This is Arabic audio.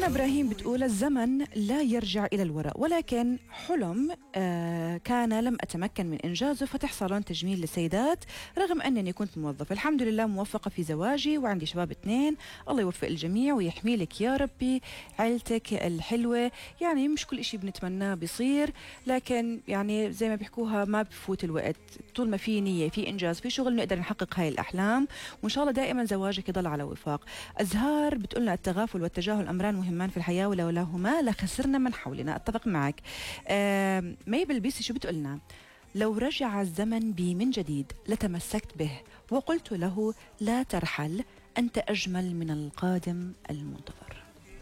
رنا إبراهيم بتقول الزمن لا يرجع إلى الوراء، ولكن حلم كان لم أتمكن من إنجازه، فتح صالون تجميل للسيدات رغم أنني كنت موظفة. الحمد لله موفقة في زواجي وعندي شباب 2. الله يوفق الجميع ويحمي لك يا ربي عيلتك الحلوة. يعني مش كل إشي بنتمناه بيصير، لكن يعني زي ما بيحكوها ما بفوت الوقت، طول ما في نية، في إنجاز، في شغل، نقدر نحقق هاي الأحلام، وإن شاء الله دائما زواجك يضل على وفاق. أزهار بتقولنا التغافل والتجاهل أمران مهمان في الحياة، ولولاهما لخسرنا من حولنا. أتفق معك. ميبل بيسي شو بتقولنا؟ لو رجع الزمن بي من جديد لتمسكت به وقلت له لا ترحل، أنت أجمل من القادم المنتظر.